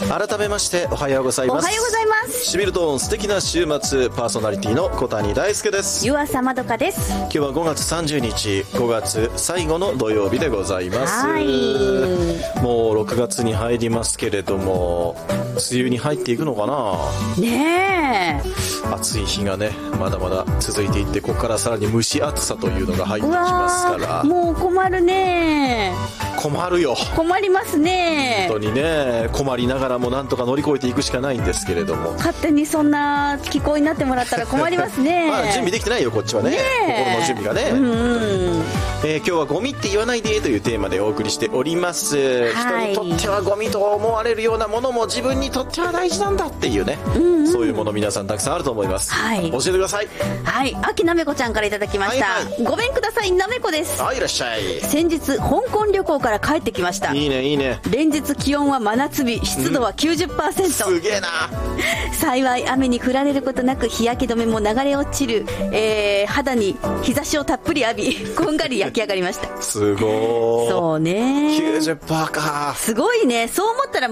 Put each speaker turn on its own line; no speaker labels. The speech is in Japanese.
改めましておはようございます。
おはようございます。
しみるトーン素敵な週末、パーソナリティの小谷大輔です。
湯浅まどかです。
今日は5月30日、5月最後の土曜日でございます。
はい。
もう6月に入りますけれども、梅雨に入っていくのかな。
ねえ。
暑い日がね、まだまだ続いていって、ここからさらに蒸し暑さというのが入ってきますから。
もう困るね。
困るよ。
困りますね。
本当にね、困りながらもなんとか乗り越えていくしかないんですけれども、
勝手にそんな気候になってもらったら困りますね。
まあ準備できてないよこっちは ね心の準備がね。今日はゴミって言わないでというテーマでお送りしております、はい、人にとってはゴミと思われるようなものも自分にとっては大事なんだっていうね、そういうもの皆さんたくさんあると思います、はい、教えてください。
はい、秋なめこちゃんからいただきました、はいはい、ごめんください、なめこです。
はい、いらっしゃい。
先日香港旅行から帰ってきました。
いいねいいね。
連日気温は真夏日、湿度は 90%、
すげえな。
幸い雨に降られることなく日焼け止めも流れ落ちる、肌に日差しをたっぷり浴びこんがり焼き上がりました。
すごー。
そうね、
90% か。
すごいね。そう思ったら